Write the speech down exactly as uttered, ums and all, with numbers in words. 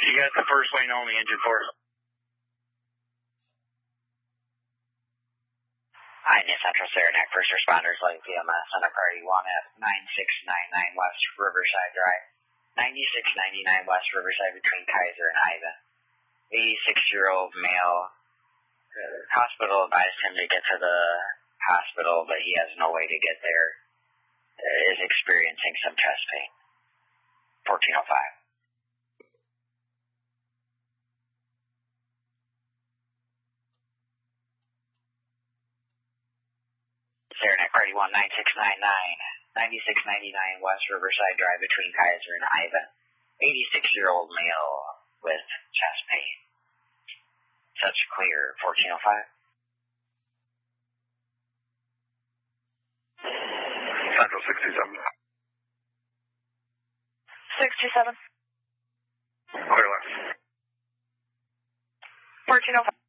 You got the first lane only, engine four. Hi, Near Central Saranac, first responders, light V M S on a priority one at nine six nine nine West Riverside Drive. ninety-six ninety-nine West Riverside between Kaiser and Ivan. eighty-six-year-old male. Uh, hospital advised him to get to the hospital, but he has no way to get there. Uh, is experiencing some chest pain. fourteen oh five. Saranac Party one nine six nine nine, ninety-six ninety-nine West Riverside Drive between Kaiser and Ivan. eighty-six-year-old male with chest pain. Such clear, fourteen oh five. Central sixty-seven. sixty-seven. Clear left. fourteen oh five.